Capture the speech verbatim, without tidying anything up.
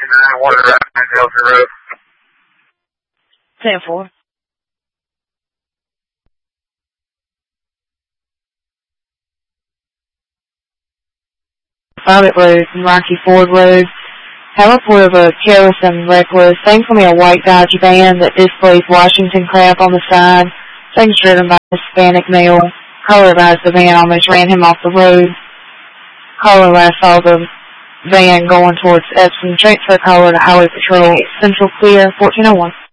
nine, Water Rapid, Delta Road. ten four. Private Road and Rocky Ford Road. Have a report of a careless and reckless, thankfully a white Dodge van that displays Washington crap on the side. Things driven by a Hispanic male. Caller advised the van almost ran him off the road. Caller last saw the van going towards Epsom. Transfer caller to Highway Patrol. Central clear, fourteen oh one.